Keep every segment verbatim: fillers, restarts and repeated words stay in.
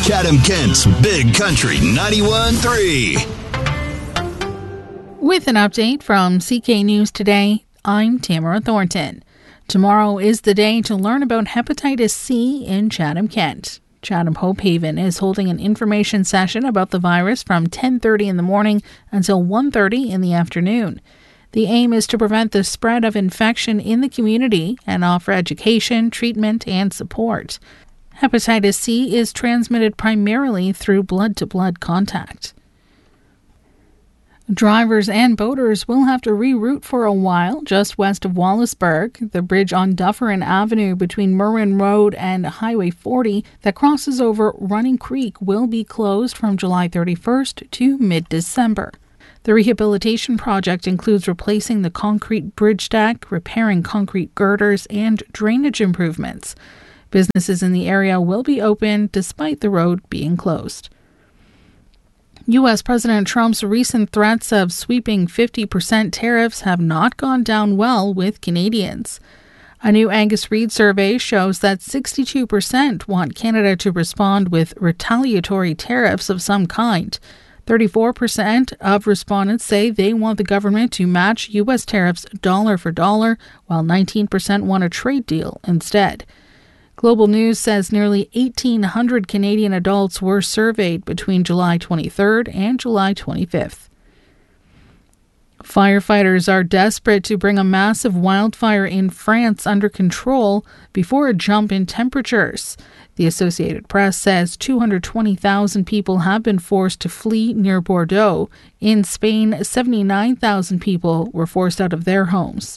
Chatham-Kent's Big Country ninety-one point three. With an update from C K News Today, I'm Tamara Thornton. Tomorrow is the day to learn about hepatitis C in Chatham-Kent. Chatham Hope Haven is holding an information session about the virus from ten thirty in the morning until one thirty in the afternoon. The aim is to prevent the spread of infection in the community and offer education, treatment, and support. Hepatitis C is transmitted primarily through blood-to-blood contact. Drivers and boaters will have to reroute for a while just west of Wallaceburg. The bridge on Dufferin Avenue between Merwin Road and Highway forty that crosses over Running Creek will be closed from July thirty-first to mid-December. The rehabilitation project includes replacing the concrete bridge deck, repairing concrete girders, and drainage improvements. Businesses in the area will be open despite the road being closed. U S President Trump's recent threats of sweeping fifty percent tariffs have not gone down well with Canadians. A new Angus Reid survey shows that sixty-two percent want Canada to respond with retaliatory tariffs of some kind. thirty-four percent of respondents say they want the government to match U S tariffs dollar for dollar, while nineteen percent want a trade deal instead. Global News says nearly eighteen hundred Canadian adults were surveyed between July twenty-third and July twenty-fifth. Firefighters are desperate to bring a massive wildfire in France under control before a jump in temperatures. The Associated Press says two hundred twenty thousand people have been forced to flee near Bordeaux. In Spain, seventy-nine thousand people were forced out of their homes.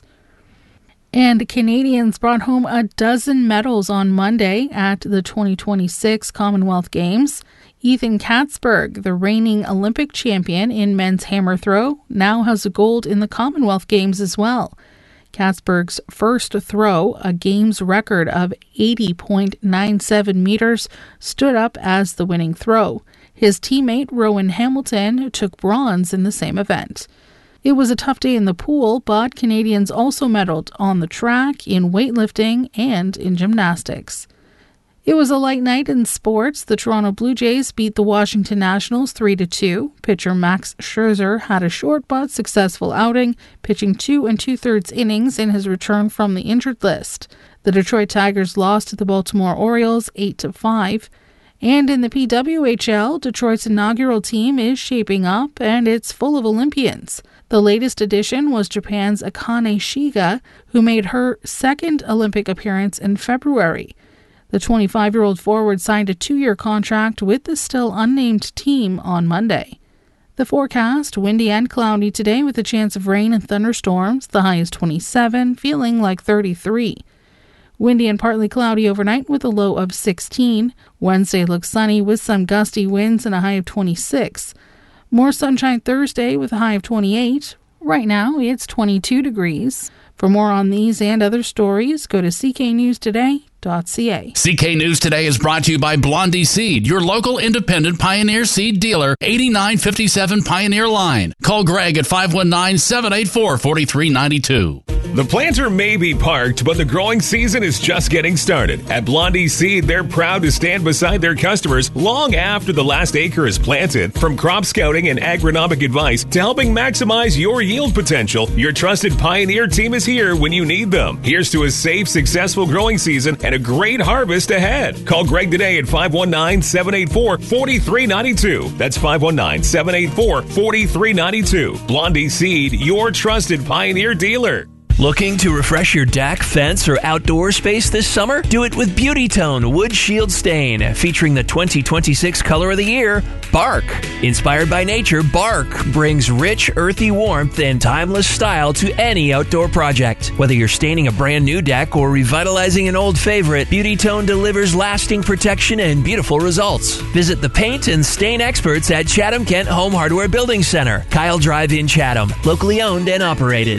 And Canadians brought home a dozen medals on Monday at the twenty twenty-six Commonwealth Games. Ethan Katzberg, the reigning Olympic champion in men's hammer throw, now has a gold in the Commonwealth Games as well. Katzberg's first throw, a Games record of eighty point nine seven meters, stood up as the winning throw. His teammate Rowan Hamilton took bronze in the same event. It was a tough day in the pool, but Canadians also medaled on the track, in weightlifting, and in gymnastics. It was a light night in sports. The Toronto Blue Jays beat the Washington Nationals three to two. Pitcher Max Scherzer had a short but successful outing, pitching two and two-thirds innings in his return from the injured list. The Detroit Tigers lost to the Baltimore Orioles eight to five. And in the P W H L, Detroit's inaugural team is shaping up, and it's full of Olympians. The latest addition was Japan's Akane Shiga, who made her second Olympic appearance in February. The twenty-five-year-old forward signed a two-year contract with the still unnamed team on Monday. The forecast, windy and cloudy today with a chance of rain and thunderstorms. The high is twenty-seven, feeling like thirty-three. Windy and partly cloudy overnight with a low of sixteen. Wednesday looks sunny with some gusty winds and a high of twenty-six. More sunshine Thursday with a high of twenty-eight. Right now, it's twenty-two degrees. For more on these and other stories, go to c k news today dot c a. C K News Today is brought to you by Blondie Seed, your local independent Pioneer Seed dealer, eighty-nine fifty-seven Pioneer Line. Call Greg at five one nine, seven eight four, four three nine two. The planter may be parked, but the growing season is just getting started. At Blondie Seed, they're proud to stand beside their customers long after the last acre is planted. From crop scouting and agronomic advice to helping maximize your yield potential, your trusted Pioneer team is here when you need them. Here's to a safe, successful growing season and a great harvest ahead. Call Greg today at five one nine, seven eight four, four three nine two. That's five one nine, seven eight four, four three nine two. Blondie Seed, your trusted Pioneer dealer. Looking to refresh your deck, fence, or outdoor space this summer? Do it with Beauty Tone Wood Shield Stain, featuring the twenty twenty-six color of the year, Bark. Inspired by nature, Bark brings rich, earthy warmth and timeless style to any outdoor project. Whether you're staining a brand new deck or revitalizing an old favorite, Beauty Tone delivers lasting protection and beautiful results. Visit the paint and stain experts at Chatham Kent Home Hardware Building Center, Kyle Drive in Chatham, locally owned and operated.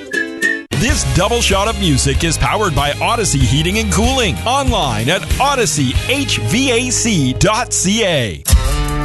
This double shot of music is powered by Odyssey Heating and Cooling. Online at odyssey h v a c dot c a.